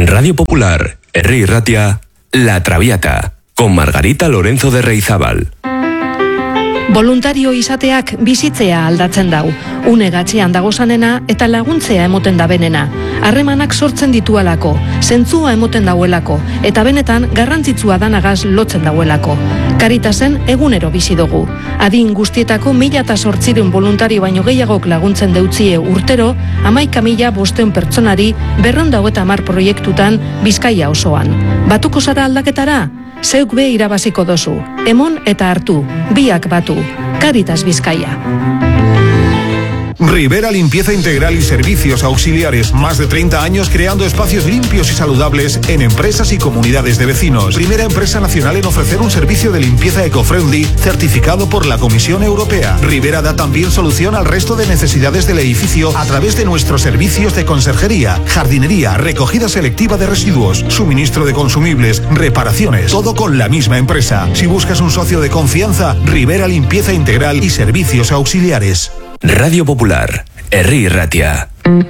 Radio Popular, Herri Ratia, La Traviata, con Margarita Lorenzo de Reizábal. Voluntario izateak bizitzea aldatzen dau. Une gatzean dagozanena eta laguntzea emoten da benena. Harremanak sortzen ditualako, zentzua emoten dauelako, eta benetan garrantzitsua danagaz lotzen dauelako. Caritasen egunero bizi dugu. Adin guztietako 1.800 voluntario baino gehiagok laguntzen deutzie urtero, 11.500 pertsonari 250 proiektutan Bizkaia osoan. Batuko zara aldaketara? Zeuk be irabaziko dozu. Emon eta hartu, biak batu. Caritas Bizkaia. Rivera Limpieza Integral y Servicios Auxiliares. Más de 30 años creando espacios limpios y saludables en empresas y comunidades de vecinos. Primera empresa nacional en ofrecer un servicio de limpieza eco-friendly certificado por la Comisión Europea. Rivera da también solución al resto de necesidades del edificio a través de nuestros servicios de conserjería, jardinería, recogida selectiva de residuos, suministro de consumibles, reparaciones. Todo con la misma empresa. Si buscas un socio de confianza, Rivera Limpieza Integral y Servicios Auxiliares. Radio Popular, Herri Ratia.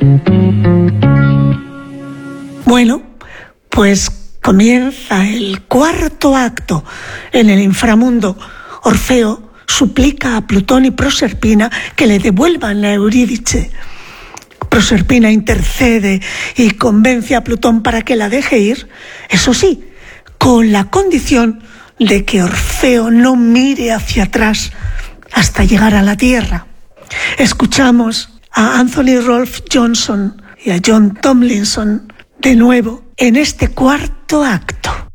Bueno, pues comienza el cuarto acto en el inframundo. Orfeo suplica a Plutón y Proserpina que le devuelvan la Eurídice. Proserpina intercede y convence a Plutón para que la deje ir, eso sí, con la condición de que Orfeo no mire hacia atrás hasta llegar a la Tierra. Escuchamos a Anthony Rolfe Johnson y a John Tomlinson de nuevo en este cuarto acto.